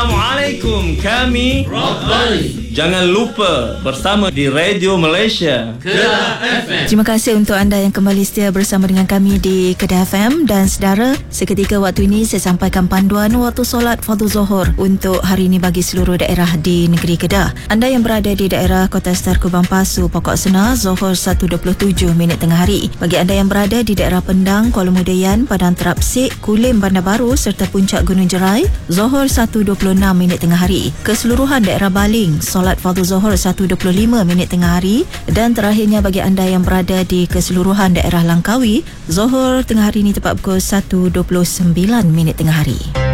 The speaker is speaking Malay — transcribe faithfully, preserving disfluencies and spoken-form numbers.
Assalamualaikum. Kami Rock Boys. Jangan lupa bersama di Radio Malaysia Kedah F M. Terima kasih untuk anda yang kembali setia bersama dengan kami di Kedah F M. Dan saudara, seketika waktu ini saya sampaikan panduan waktu solat fardu Zuhur untuk hari ini bagi seluruh daerah di negeri Kedah. Anda yang berada di daerah Kota Star Kubang Pasu, Pokok Sena, Zuhur satu dua puluh tujuh minit tengah hari. Bagi anda yang berada di daerah Pendang, Kuala Mudayan, Padang Terapsik, Kulim, Bandar Baru serta Puncak Gunung Jerai, Zuhur satu dua puluh enam minit tengah hari. Keseluruhan daerah Baling, solat fardu Zuhur satu dua puluh lima minit tengah hari. Dan terakhirnya bagi anda yang berada di keseluruhan daerah Langkawi, Zuhur tengah hari ini tepat pukul satu dua puluh sembilan minit tengah hari.